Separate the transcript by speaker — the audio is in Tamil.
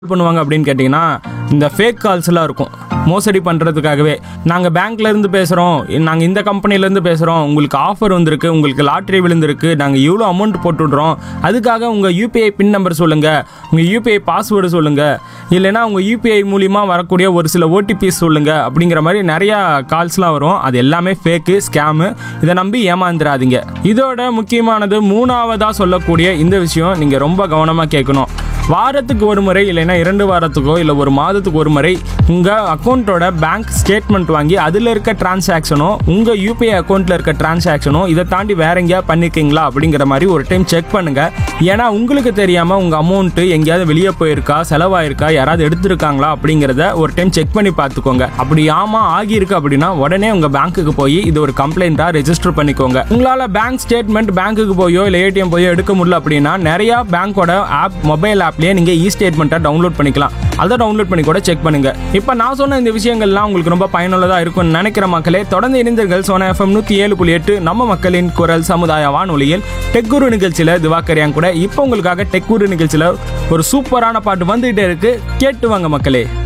Speaker 1: பண்ணுவாங்க அப்படின்னு கேட்டிங்கன்னா, இந்த ஃபேக் கால்ஸ்லாம் இருக்கும். மோசடி பண்ணுறதுக்காகவே, நாங்கள் பேங்க்லேருந்து பேசுகிறோம், நாங்கள் இந்த கம்பெனிலேருந்து பேசுகிறோம், உங்களுக்கு ஆஃபர் வந்திருக்கு, உங்களுக்கு லாட்ரி விழுந்திருக்கு, நாங்கள் இவ்வளோ அமௌண்ட் போட்டுவிட்றோம், அதுக்காக உங்கள் யூபிஐ பின் நம்பர் சொல்லுங்கள், உங்கள் யூபிஐ பாஸ்வேர்டு சொல்லுங்கள், இல்லைனா உங்கள் யூபிஐ மூலிமா வரக்கூடிய ஒரு சில ஓடிபிஸ் சொல்லுங்கள் அப்படிங்கிற மாதிரி நிறையா கால்ஸ்லாம் வரும். அது எல்லாமே ஃபேக்கு, ஸ்கேமு. இதை நம்பி ஏமாந்துடாதீங்க. இதோட முக்கியமானது மூணாவதாக சொல்லக்கூடிய இந்த விஷயம் நீங்கள் ரொம்ப கவனமாக கேட்கணும். வாரத்துக்கு ஒரு முறை இல்லைன்னா 2 வாரத்துக்கோ இல்லை ஒரு மாதத்துக்கு ஒரு முறை உங்கள் அக்கௌண்ட்டோட பேங்க் ஸ்டேட்மெண்ட் வாங்கி அதில் இருக்க டிரான்சாக்ஷனோ உங்கள் யூபிஐ அக்கௌண்ட்டில் இருக்க டிரான்சாக்ஷனோ இதை தாண்டி வேற எங்கேயா பண்ணிருக்கீங்களா அப்படிங்கிற மாதிரி ஒரு டைம் செக் பண்ணுங்கள். ஏன்னா உங்களுக்கு தெரியாமல் உங்கள் அமௌண்ட்டு எங்கேயாவது வெளியே போயிருக்கா, செலவாயிருக்கா, யாராவது எடுத்திருக்காங்களா அப்படிங்கிறத ஒரு டைம் செக் பண்ணி பார்த்துக்கோங்க. அப்படி ஆகியிருக்கு அப்படின்னா உடனே உங்கள் பேங்க்குக்கு போய் இது ஒரு கம்ப்ளைண்ட்டாக ரெஜிஸ்டர் பண்ணிக்கோங்க. உங்களால் பேங்க் ஸ்டேட்மெண்ட் பேங்க்குக்கு போயோ இல்லை ஏடிஎம் போயோ எடுக்க முடியல அப்படின்னா நிறையா பேங்க்கோட மொபைல் ஆப்லேயே நீங்கள் இ ஸ்டேட்மெண்ட்டை டவுன்லோட் பண்ணிக்கலாம். அதை டவுன்லோட் பண்ணி கூட செக் பண்ணுங்க. இப்போ நான் சொன்ன இந்த விஷயங்கள்லாம் உங்களுக்கு ரொம்ப பயனுள்ளதாக இருக்கும்னு நினைக்கிற மக்களே, தொடர்ந்து இணைந்தீர்கள் சோனா எஃப்எம் 107.8 நம்ம மக்களின் குரல் சமுதாய வானொலியில் டெக் குரு நிகழ்ச்சியில் திவாகரியான் கூட. இப்போ உங்களுக்காக டெக் குரு நிகழ்ச்சியில் ஒரு சூப்பரான பாட்டு வந்துகிட்டே இருக்கு, கேட்டு வாங்க மக்களே.